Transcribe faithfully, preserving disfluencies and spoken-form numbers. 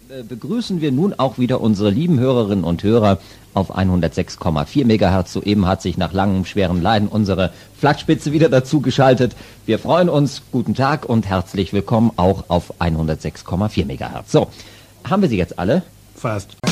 äh, begrüßen wir nun auch wieder unsere lieben Hörerinnen und Hörer auf hundertsechs Komma vier Megahertz. Soeben hat sich nach langem, schweren Leiden unsere Flaggspitze wieder dazu geschaltet. Wir freuen uns. Guten Tag und herzlich willkommen auch auf hundertsechs Komma vier Megahertz. So, haben wir sie jetzt alle? Fast.